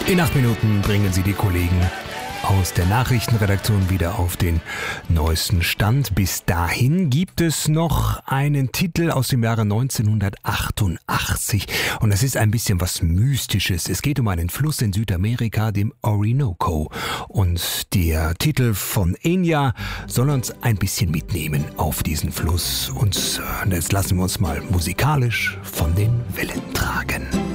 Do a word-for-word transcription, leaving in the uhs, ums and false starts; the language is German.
In acht Minuten bringen Sie die Kollegen aus der Nachrichtenredaktion wieder auf den neuesten Stand. Bis dahin gibt es noch einen Titel aus dem Jahre neunzehnhundertachtundachtzig und es ist ein bisschen was Mystisches. Es geht um einen Fluss in Südamerika, dem Orinoco, und der Titel von Enya soll uns ein bisschen mitnehmen auf diesen Fluss und jetzt lassen wir uns mal musikalisch von den Wellen tragen.